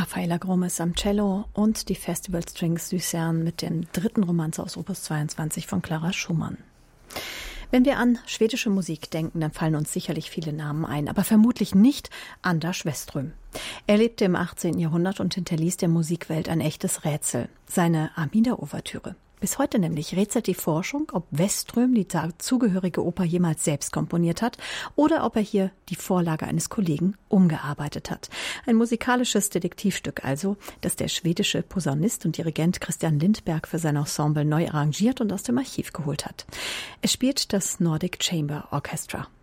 Raffaella Gromes am Cello und die Festival Strings Lucerne mit dem dritten Romanze aus Opus 22 von Clara Schumann. Wenn wir an schwedische Musik denken, dann fallen uns sicherlich viele Namen ein, aber vermutlich nicht Anders Westström. Er lebte im 18. Jahrhundert und hinterließ der Musikwelt ein echtes Rätsel, seine Armida-Ouvertüre. Bis heute nämlich rätselt die Forschung, ob Westström die dazugehörige Oper jemals selbst komponiert hat oder ob er hier die Vorlage eines Kollegen umgearbeitet hat. Ein musikalisches Detektivstück also, das der schwedische Posaunist und Dirigent Christian Lindberg für sein Ensemble neu arrangiert und aus dem Archiv geholt hat. Es spielt das Nordic Chamber Orchestra.